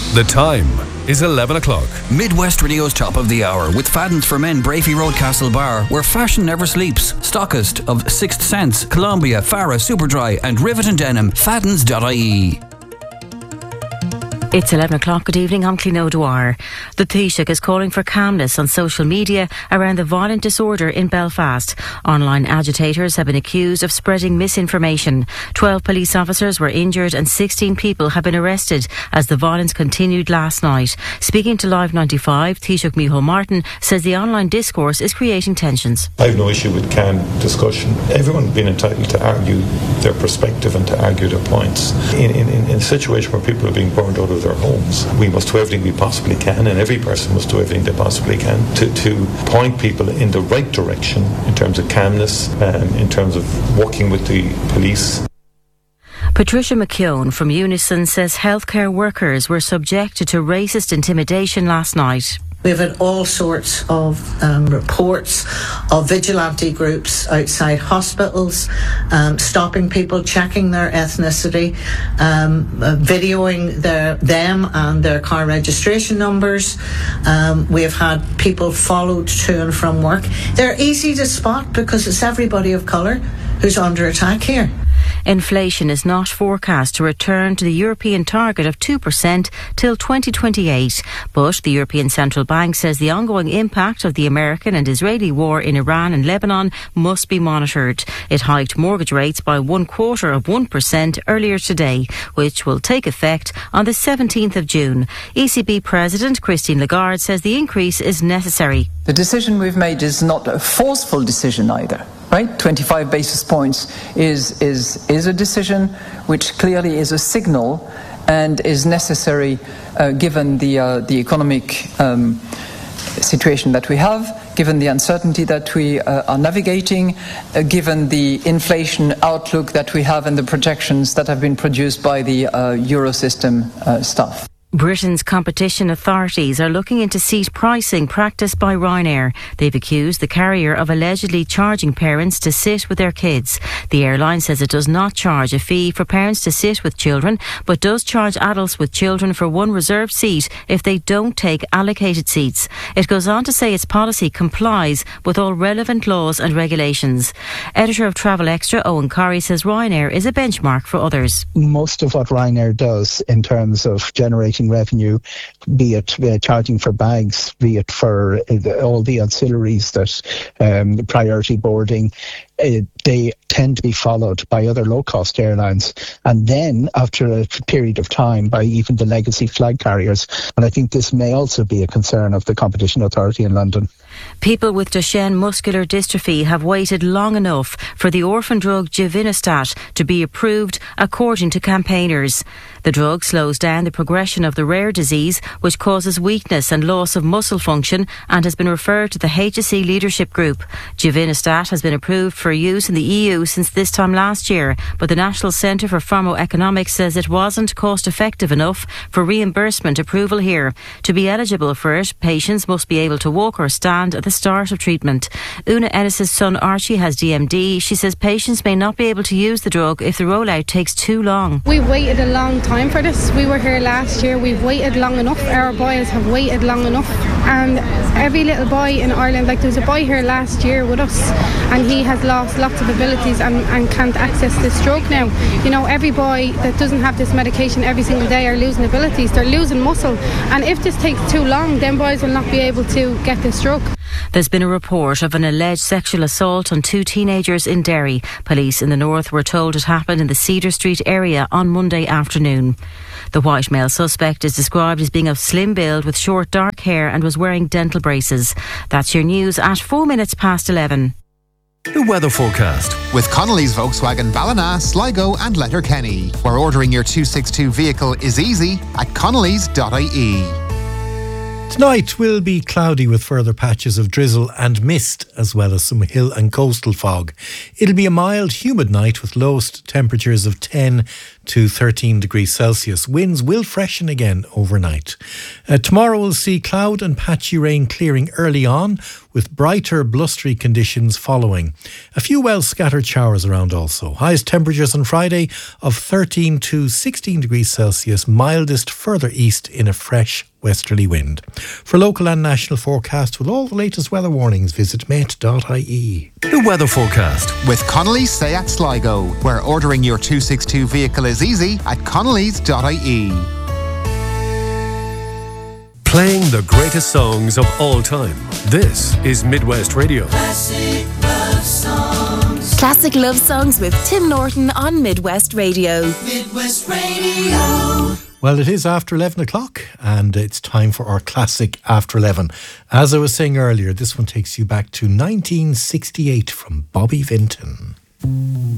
The time is 11 o'clock. Midwest Radio's top of the hour with Fadden's for Men, Brafey Road, Castle Bar, where fashion never sleeps. Stockist of Sixth Sense, Columbia, Farah, Superdry and Rivet and Denim. Faddens.ie. It's 11 o'clock. Good evening. I'm Clín O'Dwyer. The Taoiseach is calling for calmness on social media around the violent disorder in Belfast. Online agitators have been accused of spreading misinformation. 12 police officers were injured and 16 people have been arrested as the violence continued last night. Speaking to Live 95, Taoiseach Micheál Martin says the online discourse is creating tensions. I have no issue with calm discussion. Everyone being entitled to argue their perspective and to argue their points. In a situation where people are being burned out of their homes, we must do everything we possibly can, and every person must do everything they possibly can to point people in the right direction in terms of calmness, in terms of working with the police. Patricia McKeown from Unison says healthcare workers were subjected to racist intimidation last night. We've had all sorts of reports of vigilante groups outside hospitals, stopping people, checking their ethnicity, videoing them and their car registration numbers. We've had people followed to and from work. They're easy to spot because it's everybody of colour who's under attack here. Inflation is not forecast to return to the European target of 2% till 2028. But the European Central Bank says the ongoing impact of the American and Israeli war in Iran and Lebanon must be monitored. It hiked mortgage rates by 0.25% earlier today, which will take effect on the 17th of June. ECB President Christine Lagarde says the increase is necessary. The decision we've made is not a forceful decision either. Right, 25 basis points is a decision which clearly is a signal and is necessary given the economic situation that we have, given the uncertainty that we are navigating, given the inflation outlook that we have and the projections that have been produced by the Eurosystem staff. Britain's competition authorities are looking into seat pricing practiced by Ryanair. They've accused the carrier of allegedly charging parents to sit with their kids. The airline says it does not charge a fee for parents to sit with children, but does charge adults with children for one reserved seat if they don't take allocated seats. It goes on to say its policy complies with all relevant laws and regulations. Editor of Travel Extra, Owen Corrie, says Ryanair is a benchmark for others. Most of what Ryanair does in terms of generating revenue, be it charging for bags, be it for all the ancillaries that priority boarding, they tend to be followed by other low-cost airlines, and then after a period of time by even the legacy flag carriers. And I think this may also be a concern of the Competition Authority in London. People with Duchenne muscular dystrophy have waited long enough for the orphan drug Givinostat to be approved, according to campaigners. The drug slows down the progression of the rare disease, which causes weakness and loss of muscle function, and has been referred to the HSE Leadership Group. Givinostat has been approved for use in the EU since this time last year, but the National Centre for Pharmacoeconomics says it wasn't cost effective enough for reimbursement approval here. To be eligible for it, patients must be able to walk or stand at the start of treatment. Una Ennis's son Archie has DMD. She says patients may not be able to use the drug if the rollout takes too long. We waited a long time for this. We were here last year. We've waited long enough. Our boys have waited long enough. And every little boy in Ireland, like there was a boy here last year with us, and he has lost lots of abilities and can't access this drug now. You know, every boy that doesn't have this medication every single day are losing abilities. They're losing muscle. And if this takes too long, then boys will not be able to get this drug. There's been a report of an alleged sexual assault on 2 teenagers in Derry. Police in the north were told it happened in the Cedar Street area on Monday afternoon. The white male suspect is described as being of slim build with short dark hair and was wearing dental braces. That's your news at 4 minutes past 11. The weather forecast with Connolly's Volkswagen Ballina, Sligo and Letterkenny, where ordering your 262 vehicle is easy at connellys.ie. Tonight will be cloudy with further patches of drizzle and mist, as well as some hill and coastal fog. It'll be a mild, humid night with lowest temperatures of 10 to 13 degrees Celsius. Winds will freshen again overnight. Tomorrow we'll see cloud and patchy rain clearing early on, with brighter blustery conditions following. A few well-scattered showers around also. Highest temperatures on Friday of 13 to 16 degrees Celsius, mildest further east in a fresh westerly wind. For local and national forecast with all the latest weather warnings, visit met.ie. The weather forecast with Connolly's Seat Sligo, where ordering your 262 vehicle is easy at connellys.ie. Playing the greatest songs of all time. This is Midwest Radio. Classic love songs. Classic love songs with Tim Norton on Midwest Radio. Midwest Radio. Well, it is after 11 o'clock and it's time for our classic After 11. As I was saying earlier, this one takes you back to 1968 from Bobby Vinton.